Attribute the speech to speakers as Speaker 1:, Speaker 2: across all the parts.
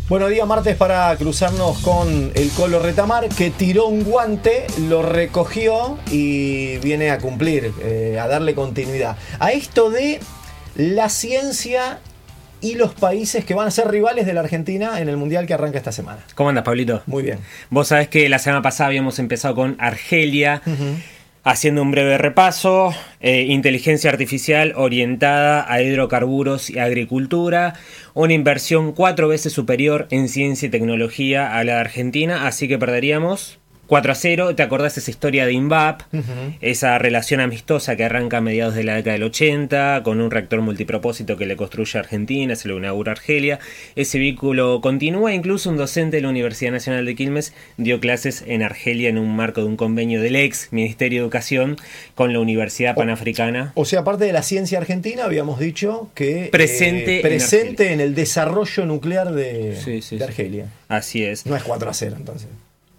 Speaker 1: Bueno, día martes para cruzarnos con el Colo Retamar, que tiró un guante, lo recogió y viene a cumplir, a darle continuidad a esto de la ciencia y los países que van a ser rivales de la Argentina en el Mundial que arranca esta semana.
Speaker 2: ¿Cómo andas, Pablito?
Speaker 1: Muy bien.
Speaker 2: Vos sabés que la semana pasada habíamos empezado con Argelia. Haciendo un breve repaso, inteligencia artificial orientada a hidrocarburos y agricultura, una inversión 4 veces superior en ciencia y tecnología a la de Argentina, así que perderíamos 4-0. ¿Te acordás esa historia de INVAP? Esa relación amistosa que arranca a mediados de la década del 80, con un reactor multipropósito que le construye Argentina, se lo inaugura Argelia. Ese vínculo continúa, incluso un docente de la Universidad Nacional de Quilmes dio clases en Argelia en un marco de un convenio del ex Ministerio de Educación con la Universidad Panafricana.
Speaker 1: O sea, aparte de la ciencia argentina, habíamos dicho que
Speaker 2: presente
Speaker 1: en el desarrollo nuclear de Argelia.
Speaker 2: Así es.
Speaker 1: No es 4-0 entonces.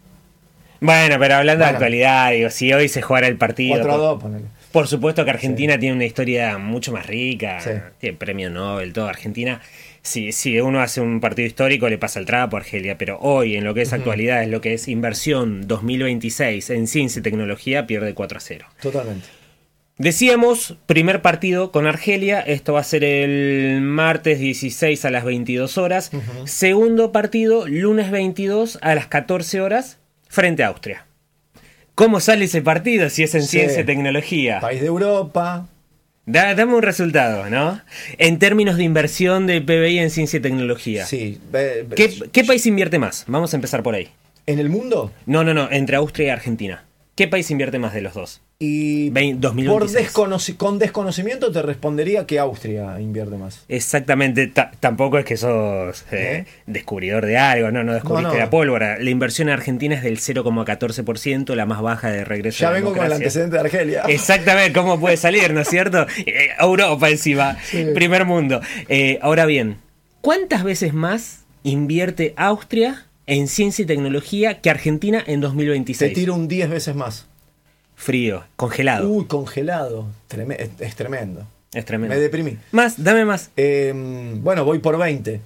Speaker 2: Bueno, pero hablando de actualidad, digo, si hoy se jugara el partido...
Speaker 1: 4-2, ponele.
Speaker 2: Por supuesto que Argentina tiene una historia mucho más rica, tiene premio Nobel, todo. Argentina, si uno hace un partido histórico, le pasa el trapo a Argelia, pero hoy, en lo que es actualidad, en lo que es inversión 2026 en ciencia y tecnología, pierde 4-0.
Speaker 1: Totalmente.
Speaker 2: Decíamos, primer partido con Argelia, esto va a ser el martes 16 a las 22 horas. Segundo partido, lunes 22 a las 14 horas, frente a Austria. ¿Cómo sale ese partido si es en ciencia y tecnología?
Speaker 1: País de Europa.
Speaker 2: Dame un resultado, ¿no? En términos de inversión de PBI en ciencia y tecnología.
Speaker 1: Sí.
Speaker 2: ¿Qué país invierte más? Vamos a empezar por ahí.
Speaker 1: ¿En el mundo?
Speaker 2: No, entre Austria y Argentina. ¿Qué país invierte más de los dos?
Speaker 1: Y
Speaker 2: 2026.
Speaker 1: Con desconocimiento te respondería que Austria invierte más.
Speaker 2: Exactamente, tampoco es que sos descubridor de algo, no descubriste la pólvora. La inversión en Argentina es del 0,14%, la más baja de regreso
Speaker 1: ya
Speaker 2: a la
Speaker 1: vengo
Speaker 2: democracia.
Speaker 1: con el antecedente de Argelia.
Speaker 2: Exactamente, ¿cómo puede salir, no es cierto? Europa encima, primer mundo. Ahora bien, ¿cuántas veces más invierte Austria en ciencia y tecnología que Argentina en 2026?
Speaker 1: Te tiro un 10 veces más.
Speaker 2: Frío, congelado.
Speaker 1: Uy, congelado. Es tremendo.
Speaker 2: Es tremendo.
Speaker 1: Me deprimí.
Speaker 2: Más, dame más.
Speaker 1: Bueno, voy por 20.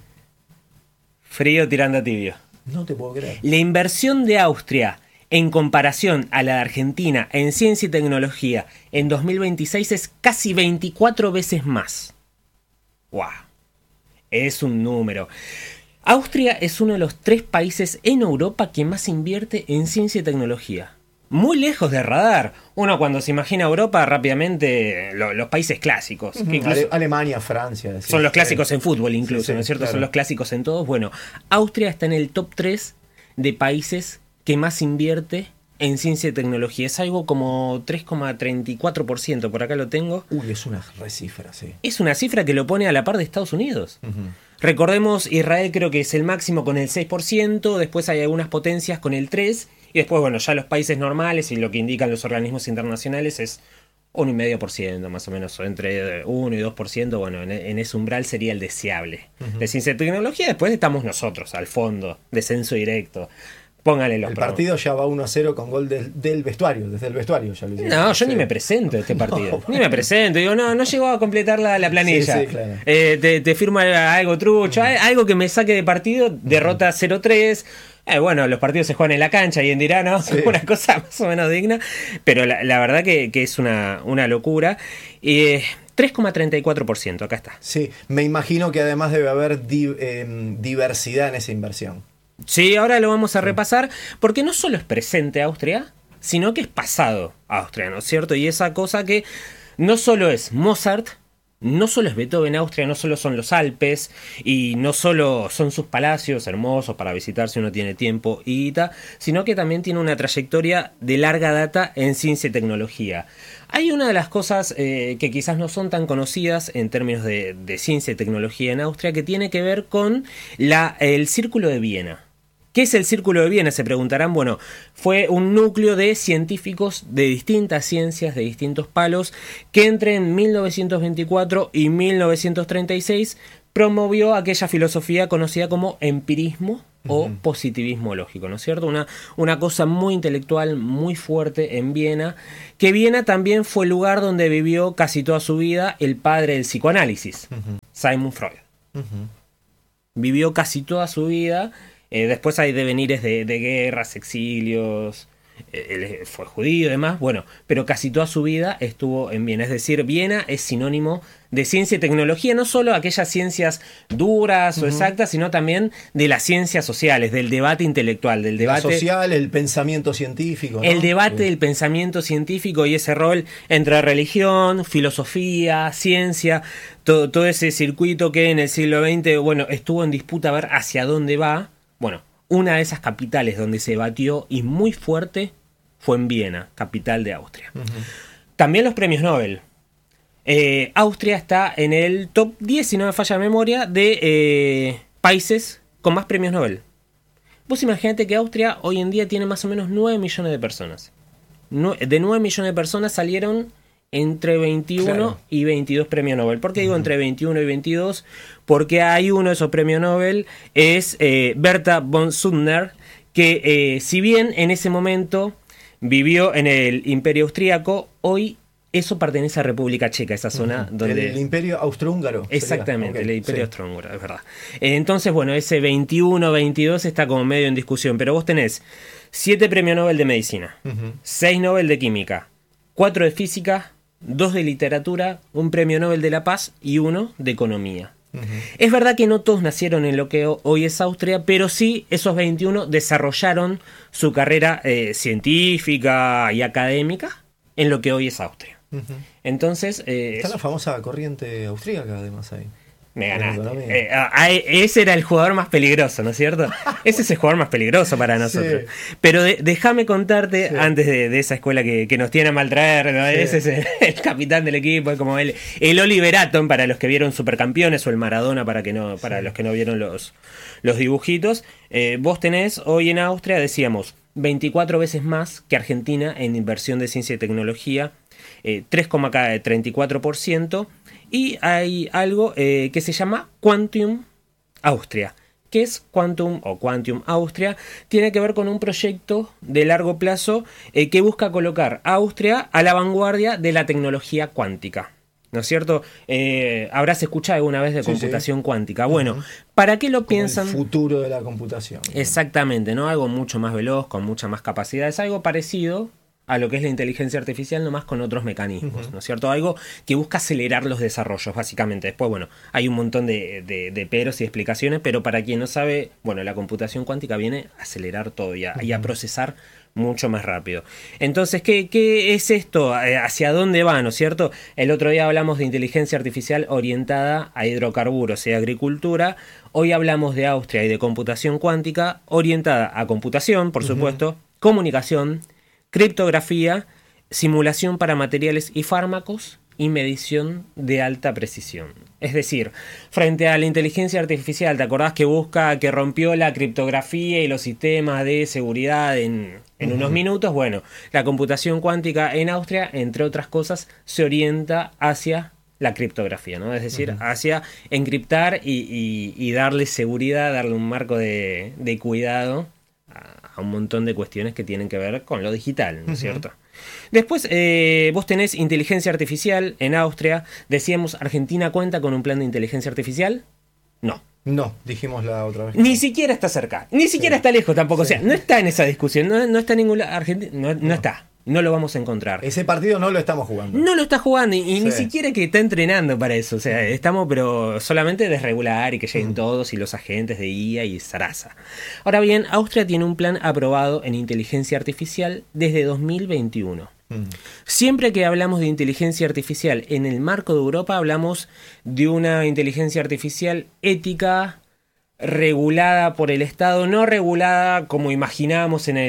Speaker 2: Frío tirando a tibio.
Speaker 1: No te puedo creer.
Speaker 2: La inversión de Austria en comparación a la de Argentina en ciencia y tecnología en 2026 es casi 24 veces más. ¡Wow! Es un número. Austria es uno de los 3 países en Europa que más invierte en ciencia y tecnología. Muy lejos de radar. Uno cuando se imagina Europa rápidamente los países clásicos. Que
Speaker 1: Alemania, Francia.
Speaker 2: Son los clásicos en fútbol incluso, ¿no es cierto? Claro. Son los clásicos en todos. Bueno, Austria está en el top 3 de países que más invierte en ciencia y tecnología. Es algo como 3,34%, por acá lo tengo.
Speaker 1: Uy, es una cifra, sí.
Speaker 2: Es una cifra que lo pone a la par de Estados Unidos. Recordemos, Israel creo que es el máximo con el 6%, después hay algunas potencias con el 3%, y después, bueno, ya los países normales y lo que indican los organismos internacionales es 1,5% más o menos, entre 1 y 2%, bueno, en ese umbral sería el deseable. De ciencia y tecnología, después estamos nosotros, al fondo, descenso directo. Póngale los
Speaker 1: partido ya va 1-0 con gol del vestuario, desde el vestuario ya lo hicieron.
Speaker 2: No, yo ni me presento este partido. Ni me presento. Digo, no llegó a completar la planilla.
Speaker 1: Sí, claro.
Speaker 2: Te firmo algo trucho, algo que me saque de partido, derrota 0-3. Bueno, los partidos se juegan en la cancha y en dirá, ¿no? Sí. Una cosa más o menos digna. Pero la verdad que es una locura. 3,34%, acá está.
Speaker 1: Sí, me imagino que además debe haber diversidad en esa inversión.
Speaker 2: Sí, ahora lo vamos a repasar, porque no solo es presente Austria, sino que es pasado Austria, ¿no es cierto? Y esa cosa que no solo es Mozart, no solo es Beethoven, Austria, no solo son los Alpes, y no solo son sus palacios hermosos para visitar si uno tiene tiempo y guita, sino que también tiene una trayectoria de larga data en ciencia y tecnología. Hay una de las cosas que quizás no son tan conocidas en términos de ciencia y tecnología en Austria, que tiene que ver con el Círculo de Viena. ¿Qué es el Círculo de Viena? Se preguntarán. Bueno, fue un núcleo de científicos de distintas ciencias, de distintos palos, que entre 1924 y 1936 promovió aquella filosofía conocida como empirismo o positivismo lógico, ¿no es cierto? Una cosa muy intelectual, muy fuerte en Viena, que Viena también fue el lugar donde vivió casi toda su vida el padre del psicoanálisis, Sigmund Freud. vivió casi toda su vida. Después hay devenires de guerras, exilios. Él fue judío y demás, bueno, pero casi toda su vida estuvo en Viena. Es decir, Viena es sinónimo de ciencia y tecnología, no solo aquellas ciencias duras o exactas, sino también de las ciencias sociales, del debate intelectual, del debate
Speaker 1: social, el pensamiento científico, ¿no?
Speaker 2: El debate del pensamiento científico y ese rol entre religión, filosofía, ciencia, todo ese circuito que en el siglo XX, bueno, estuvo en disputa a ver hacia dónde va. Bueno, una de esas capitales donde se batió y muy fuerte fue en Viena, capital de Austria. También los premios Nobel. Austria está en el top 10, si no me falla la memoria, de países con más premios Nobel. Vos imaginate que Austria hoy en día tiene más o menos 9 millones de personas. De 9 millones de personas salieron entre 21 y 22 premios Nobel. ¿Por qué digo entre 21 y 22? Porque hay uno de esos premios Nobel, es Berta von Suttner, que si bien en ese momento vivió en el Imperio Austríaco, hoy eso pertenece a República Checa, esa zona donde...
Speaker 1: El Imperio Austrohúngaro.
Speaker 2: Exactamente, el Imperio Austrohúngaro, es verdad. Entonces, bueno, ese 21-22 está como medio en discusión, pero vos tenés 7 premios Nobel de Medicina, 6 Nobel de Química, 4 de Física, 2 de Literatura, un premio Nobel de la Paz y 1 de Economía. Es verdad que no todos nacieron en lo que hoy es Austria, pero sí esos 21 desarrollaron su carrera científica y académica en lo que hoy es Austria. Entonces...
Speaker 1: está la famosa corriente austríaca además ahí.
Speaker 2: Me ganaste. Ese era el jugador más peligroso, ¿no es cierto? Ese es el jugador más peligroso para nosotros. Sí. Pero déjame contarte, antes de esa escuela que nos tiene a mal traer, ¿no? Ese es el capitán del equipo, es como el Oliver Atom para los que vieron Supercampeones, o el Maradona para los que no vieron los dibujitos. Vos tenés hoy en Austria, decíamos, 24 veces más que Argentina en inversión de ciencia y tecnología, 3,34%. Y hay algo que se llama Quantum Austria. ¿Qué es Quantum o Quantum Austria? Tiene que ver con un proyecto de largo plazo que busca colocar a Austria a la vanguardia de la tecnología cuántica. ¿No es cierto? Habrás escuchado alguna vez de computación cuántica. Bueno, ¿para qué lo piensan?
Speaker 1: El futuro de la computación.
Speaker 2: Exactamente, ¿no? Algo mucho más veloz, con mucha más capacidad. Es algo parecido a lo que es la inteligencia artificial, nomás con otros mecanismos, ¿no es cierto? Algo que busca acelerar los desarrollos, básicamente. Después, bueno, hay un montón de peros y explicaciones, pero para quien no sabe, bueno, la computación cuántica viene a acelerar todo y a procesar mucho más rápido. Entonces, ¿qué es esto? ¿Hacia dónde va, no es cierto? El otro día hablamos de inteligencia artificial orientada a hidrocarburos y agricultura. Hoy hablamos de Austria y de computación cuántica orientada a computación, por supuesto, comunicación, criptografía, simulación para materiales y fármacos y medición de alta precisión. Es decir, frente a la inteligencia artificial, ¿te acordás que rompió la criptografía y los sistemas de seguridad en unos minutos? Bueno, la computación cuántica en Austria, entre otras cosas, se orienta hacia la criptografía, ¿no? Es decir, hacia encriptar y darle seguridad, darle un marco de cuidado a un montón de cuestiones que tienen que ver con lo digital, ¿no es cierto? Después, vos tenés inteligencia artificial en Austria. Decíamos, ¿Argentina cuenta con un plan de inteligencia artificial? No.
Speaker 1: No, dijimos la otra vez.
Speaker 2: Ni siquiera está cerca, ni siquiera está lejos tampoco. O sea, no está en esa discusión, no está en ninguna... Argentina, no está. No lo vamos a encontrar.
Speaker 1: Ese partido no lo estamos jugando.
Speaker 2: No lo está jugando y ni siquiera que está entrenando para eso. O sea, estamos pero solamente desregular y que lleguen todos y los agentes de IA y Sarasa. Ahora bien, Austria tiene un plan aprobado en inteligencia artificial desde 2021. Siempre que hablamos de inteligencia artificial en el marco de Europa, hablamos de una inteligencia artificial ética, regulada por el Estado, no regulada como imaginábamos en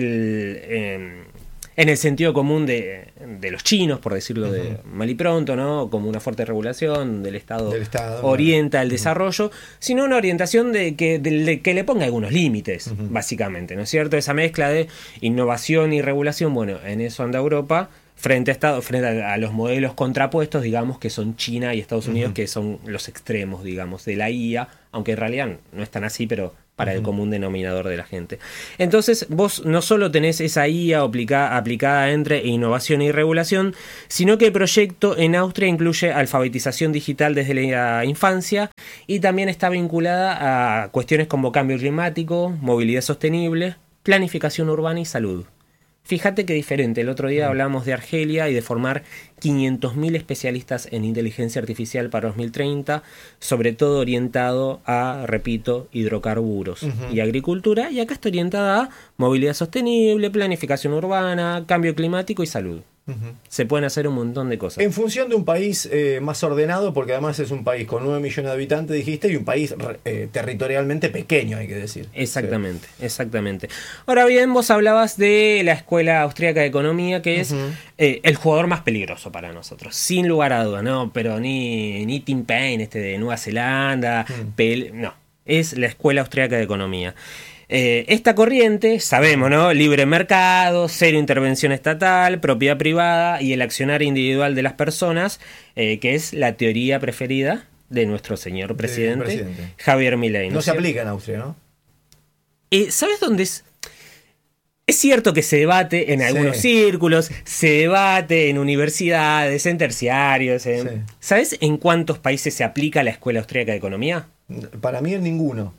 Speaker 2: el sentido común de los chinos, por decirlo de mal y pronto, ¿no? Como una fuerte regulación del Estado orienta el desarrollo, sino una orientación de que le ponga algunos límites, básicamente, ¿no es cierto? Esa mezcla de innovación y regulación, bueno, en eso anda Europa, frente a los modelos contrapuestos, digamos, que son China y Estados Unidos, que son los extremos, digamos, de la IA, aunque en realidad no están así, pero para el común denominador de la gente. Entonces, vos no solo tenés esa IA aplicada entre innovación y regulación, sino que el proyecto en Austria incluye alfabetización digital desde la infancia y también está vinculada a cuestiones como cambio climático, movilidad sostenible, planificación urbana y salud. Fíjate qué diferente. El otro día hablamos de Argelia y de formar 500.000 especialistas en inteligencia artificial para 2030, sobre todo orientado a, repito, hidrocarburos y agricultura, y acá está orientada a movilidad sostenible, planificación urbana, cambio climático y salud. Se pueden hacer un montón de cosas.
Speaker 1: En función de un país más ordenado, porque además es un país con 9 millones de habitantes, dijiste, y un país territorialmente pequeño, hay que decir.
Speaker 2: Exactamente, exactamente. Ahora bien, vos hablabas de la Escuela Austríaca de Economía, que es el jugador más peligroso para nosotros, sin lugar a duda, ¿no? Pero ni Tim Payne, de Nueva Zelanda, no, es la Escuela Austríaca de Economía. Esta corriente, sabemos, ¿no? Libre mercado, cero intervención estatal, propiedad privada y el accionar individual de las personas, que es la teoría preferida de nuestro señor presidente. Javier Milei.
Speaker 1: No se aplica en Austria, ¿no?
Speaker 2: ¿Sabes dónde es? Es cierto que se debate en algunos círculos, se debate en universidades, en terciarios. ¿Sabes en cuántos países se aplica la Escuela Austríaca de Economía?
Speaker 1: Para mí en ninguno.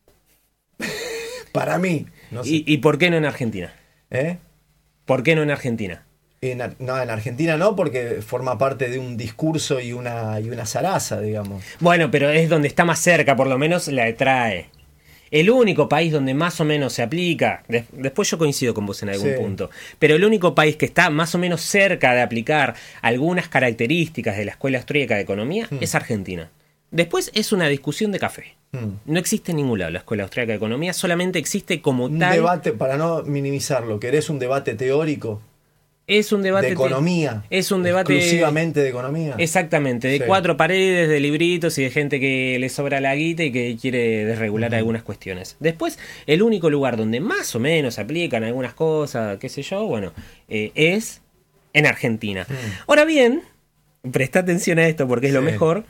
Speaker 1: Para mí. No sé.
Speaker 2: ¿Y por qué no en Argentina? ¿Por qué no en Argentina?
Speaker 1: En Argentina no, porque forma parte de un discurso y una zaraza, digamos.
Speaker 2: Bueno, pero es donde está más cerca, por lo menos la trae. El único país donde más o menos se aplica, después yo coincido con vos en algún punto, pero el único país que está más o menos cerca de aplicar algunas características de la Escuela Austríaca de Economía es Argentina. Después es una discusión de café. No existe en ningún lado la Escuela Austríaca de Economía, solamente existe como
Speaker 1: un
Speaker 2: tal...
Speaker 1: debate, para no minimizarlo, ¿querés un debate teórico?
Speaker 2: Es un debate
Speaker 1: de economía.
Speaker 2: Es un debate
Speaker 1: exclusivamente de economía.
Speaker 2: Exactamente, de 4 paredes, de libritos y de gente que le sobra la guita y que quiere desregular algunas cuestiones. Después, el único lugar donde más o menos se aplican algunas cosas, qué sé yo, bueno, es en Argentina. Ahora bien, presta atención a esto porque es lo mejor.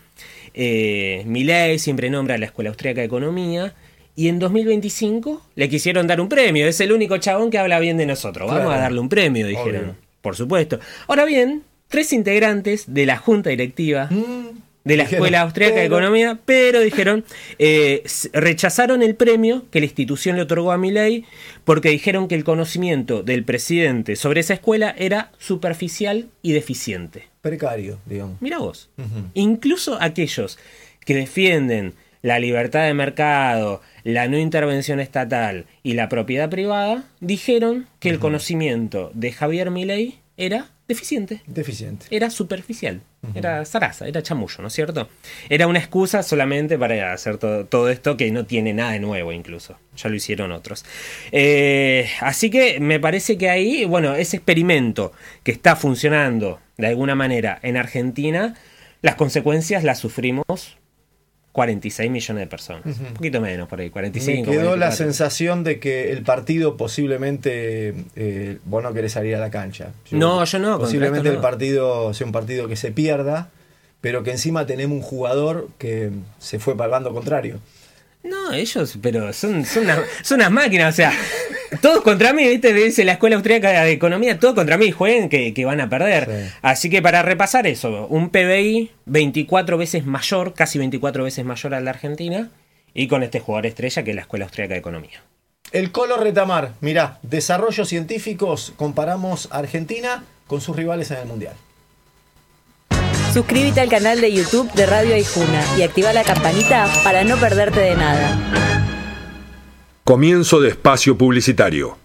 Speaker 2: Milei siempre nombra a la Escuela Austríaca de Economía y en 2025 le quisieron dar un premio. Es el único chabón que habla bien de nosotros. Vamos a darle un premio, dijeron. Obvio. Por supuesto. Ahora bien, 3 integrantes de la junta directiva de la Escuela Austríaca de Economía, pero dijeron, rechazaron el premio que la institución le otorgó a Milei porque dijeron que el conocimiento del presidente sobre esa escuela era superficial y deficiente.
Speaker 1: Precario, digamos.
Speaker 2: Mira vos. Incluso aquellos que defienden la libertad de mercado, la no intervención estatal y la propiedad privada, dijeron que el conocimiento de Javier Milei era deficiente. Era superficial. Era zaraza, era chamullo, ¿no es cierto? Era una excusa solamente para hacer todo esto que no tiene nada de nuevo incluso. Ya lo hicieron otros. Así que me parece que ahí, bueno, ese experimento que está funcionando de alguna manera en Argentina, las consecuencias las sufrimos 46 millones de personas. Un poquito menos por ahí, 45.
Speaker 1: Me quedó
Speaker 2: 44.
Speaker 1: la sensación de que el partido posiblemente... vos no querés salir a la cancha.
Speaker 2: Yo no.
Speaker 1: Posiblemente el partido sea un partido que se pierda, pero que encima tenemos un jugador que se fue para el bando contrario.
Speaker 2: No, ellos, pero son unas máquinas, o sea, todos contra mí, ¿viste? Dice la Escuela Austríaca de Economía, todos contra mí, jueguen que van a perder. Sí. Así que para repasar eso, un PBI 24 veces mayor, casi 24 veces mayor al de Argentina, y con este jugador estrella que es la Escuela Austríaca de Economía.
Speaker 1: El Colo Retamar, mirá, desarrollos científicos, comparamos a Argentina con sus rivales en el Mundial.
Speaker 3: Suscríbete al canal de YouTube de Radio Aijuna y activa la campanita para no perderte de nada.
Speaker 4: Comienzo de espacio publicitario.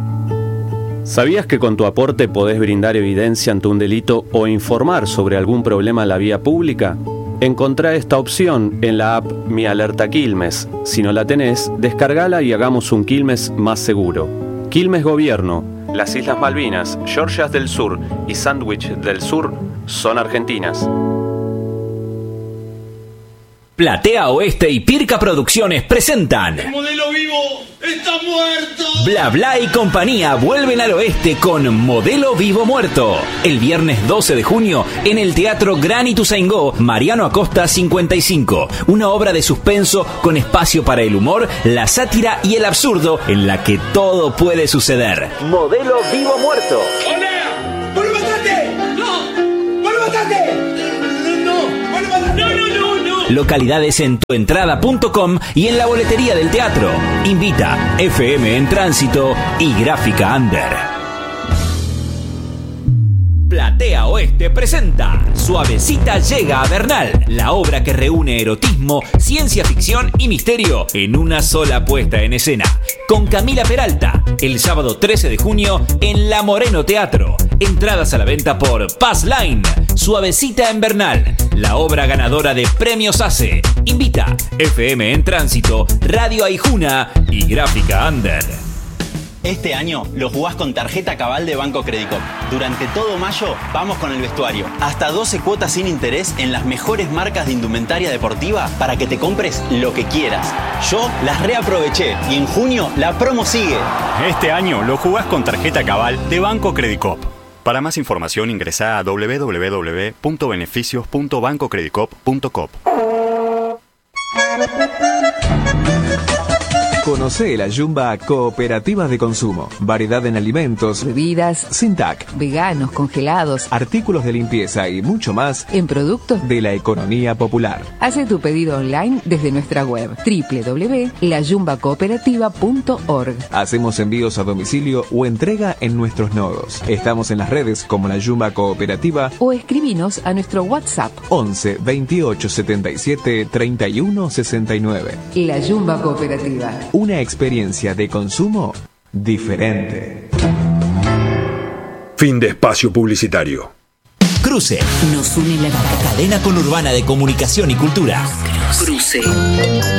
Speaker 5: ¿Sabías que con tu aporte podés brindar evidencia ante un delito o informar sobre algún problema en la vía pública? Encontrá esta opción en la app Mi Alerta Quilmes. Si no la tenés, descargala y hagamos un Quilmes más seguro. Quilmes Gobierno, las Islas Malvinas, Georgias del Sur y Sandwich del Sur son argentinas.
Speaker 6: Platea Oeste y Pirca Producciones presentan
Speaker 7: El modelo vivo está
Speaker 6: Bla Bla y compañía vuelven al oeste con Modelo Vivo Muerto. El viernes 12 de junio en el Teatro Gran Ituzaingó, Mariano Acosta 55. Una obra de suspenso con espacio para el humor, la sátira y el absurdo en la que todo puede suceder. Modelo Vivo Muerto.
Speaker 7: ¡Olea! ¡Vuelve bastante! ¡No! ¡Vuelve bastante! ¡No!
Speaker 6: Localidades en tuentrada.com y en la boletería del teatro. Invita FM en Tránsito y Gráfica Under. Platea Oeste presenta Suavecita llega a Bernal, la obra que reúne erotismo, ciencia ficción y misterio en una sola puesta en escena. Con Camila Peralta, el sábado 13 de junio en La Moreno Teatro. Entradas a la venta por Passline. Suavecita en Bernal, la obra ganadora de Premios ACE. Invita FM en Tránsito, Radio Aijuna y Gráfica Under.
Speaker 8: Este año lo jugás con tarjeta Cabal de Banco Credicop. Durante todo mayo vamos con el vestuario. Hasta 12 cuotas sin interés en las mejores marcas de indumentaria deportiva para que te compres lo que quieras. Yo las reaproveché y en junio la promo sigue.
Speaker 9: Este año lo jugás con tarjeta Cabal de Banco Credicop. Para más información ingresá a www.beneficios.bancocredicop.com.
Speaker 10: Conoce la Jumba Cooperativa de Consumo. Variedad en alimentos, bebidas, sin TAC,
Speaker 11: veganos, congelados,
Speaker 10: artículos de limpieza y mucho más
Speaker 11: en productos
Speaker 10: de la economía popular.
Speaker 11: Hace tu pedido online desde nuestra web www.layumbacooperativa.org.
Speaker 10: Hacemos envíos a domicilio o entrega en nuestros nodos. Estamos en las redes como la Jumba Cooperativa
Speaker 11: o escribinos a nuestro WhatsApp
Speaker 10: 11 28 77 31 69.
Speaker 11: La Jumba Cooperativa.
Speaker 10: Una experiencia de consumo diferente.
Speaker 4: Fin de espacio publicitario.
Speaker 6: Cruce.
Speaker 3: Nos une la
Speaker 6: Cadena conurbana de comunicación y cultura.
Speaker 3: Cruce.